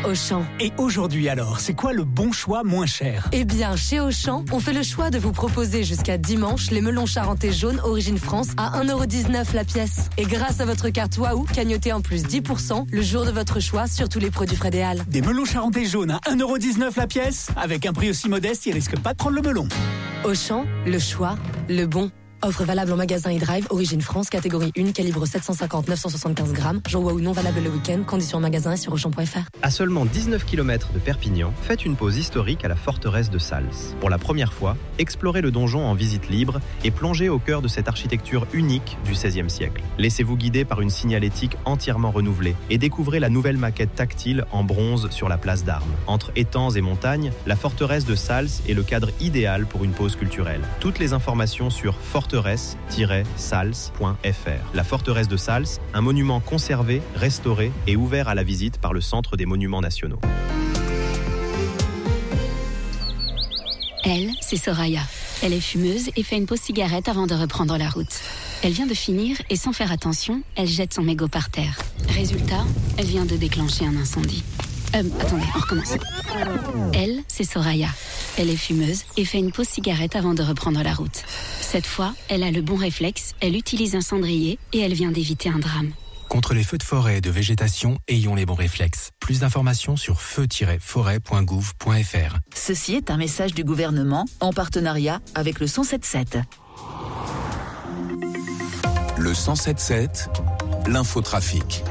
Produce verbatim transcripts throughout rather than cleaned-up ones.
Auchan. Et aujourd'hui alors, c'est quoi le bon choix moins cher ? Eh bien, chez Auchan, on fait le choix de vous proposer jusqu'à dimanche les melons charentais jaunes Origine France à un euro dix-neuf la pièce. Et grâce à votre carte Waouh, cagnotez en plus dix pour cent le jour de votre choix sur tous les produits Frédéal. Des melons charentais jaunes à un euro dix-neuf la pièce ? Avec un prix aussi modeste, ils risquent pas de prendre le melon. Auchan, le choix, le bon. Offre valable en magasin et drive, Origine France, catégorie un, calibre sept cent cinquante à neuf cent soixante-quinze grammes. Jour Waouh non valable le week-end, conditions en magasin et sur auchan point f r. À seulement dix-neuf kilomètres de Perpignan, faites une pause historique à la forteresse de Sals. Pour la première fois, explorez le donjon en visite libre et plongez au cœur de cette architecture unique du seizième siècle. Laissez-vous guider par une signalétique entièrement renouvelée et découvrez la nouvelle maquette tactile en bronze sur la place d'Armes. Entre étangs et montagnes, la forteresse de Sals est le cadre idéal pour une pause culturelle. Toutes les informations sur forteresse tiret sals point f r. La forteresse de Sals, un monument conservé, restauré et ouvert à la visite par le Centre des Monuments Nationaux. Elle, c'est Soraya. Elle est fumeuse et fait une pause cigarette avant de reprendre la route. Elle vient de finir et sans faire attention, elle jette son mégot par terre. Résultat, elle vient de déclencher un incendie. Euh, attendez, on recommence. Elle, c'est Soraya. Elle est fumeuse et fait une pause cigarette avant de reprendre la route. Cette fois, elle a le bon réflexe, elle utilise un cendrier et elle vient d'éviter un drame. Contre les feux de forêt et de végétation, ayons les bons réflexes. Plus d'informations sur feu tiret forêt point gouv point f r. Ceci est un message du gouvernement en partenariat avec le cent sept sept. Le cent sept sept, l'infotrafic.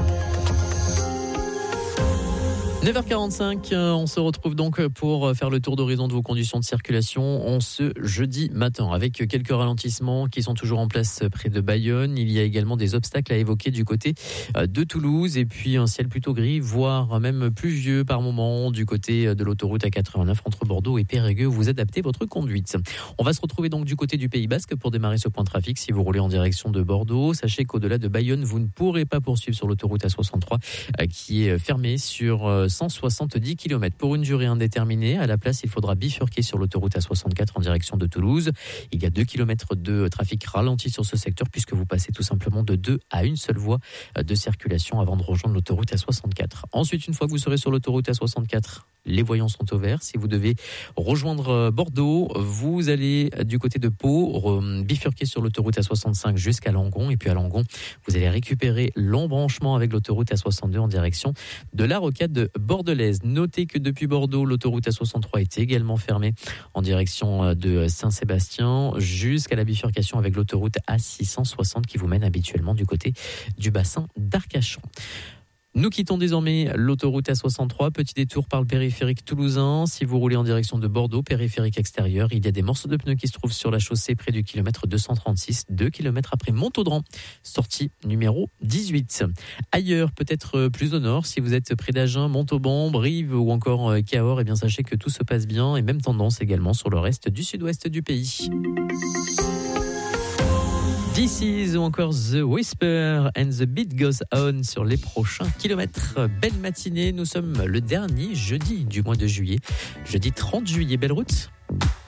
neuf heures quarante-cinq, on se retrouve donc pour faire le tour d'horizon de vos conditions de circulation en ce jeudi matin avec quelques ralentissements qui sont toujours en place près de Bayonne. Il y a également des obstacles à évoquer du côté de Toulouse et puis un ciel plutôt gris, voire même pluvieux par moment du côté de l'autoroute A quatre-vingt-neuf entre Bordeaux et Périgueux. Vous adaptez votre conduite. On va se retrouver donc du côté du Pays Basque pour démarrer ce point de trafic. Si vous roulez en direction de Bordeaux, sachez qu'au-delà de Bayonne, vous ne pourrez pas poursuivre sur l'autoroute A soixante-trois qui est fermée sur cent soixante-dix kilomètres pour une durée indéterminée. À la place, il faudra bifurquer sur l'autoroute A soixante-quatre en direction de Toulouse. Il y a deux kilomètres de trafic ralenti sur ce secteur puisque vous passez tout simplement de deux à une seule voie de circulation avant de rejoindre l'autoroute A soixante-quatre. Ensuite, une fois que vous serez sur l'autoroute A soixante-quatre, les voyants sont au vert. Si vous devez rejoindre Bordeaux, vous allez du côté de Pau, bifurquer sur l'autoroute A soixante-cinq jusqu'à Langon. Et puis à Langon, vous allez récupérer l'embranchement avec l'autoroute A soixante-deux en direction de la rocade bordelaise. Notez que depuis Bordeaux, l'autoroute A soixante-trois est également fermée en direction de Saint-Sébastien jusqu'à la bifurcation avec l'autoroute A six cent soixante qui vous mène habituellement du côté du bassin d'Arcachon. Nous quittons désormais l'autoroute A soixante-trois, petit détour par le périphérique toulousain. Si vous roulez en direction de Bordeaux, périphérique extérieur, il y a des morceaux de pneus qui se trouvent sur la chaussée près du kilomètre deux cent trente-six, deux kilomètres après Montaudran, sortie numéro dix-huit. Ailleurs, peut-être plus au nord, si vous êtes près d'Agen, Montauban, Brive ou encore Cahors, eh bien sachez que tout se passe bien et même tendance également sur le reste du sud-ouest du pays. This is ou encore The Whisper and the Beat Goes On sur les prochains kilomètres. Belle matinée, nous sommes le dernier jeudi du mois de juillet. Jeudi trente juillet, belle route.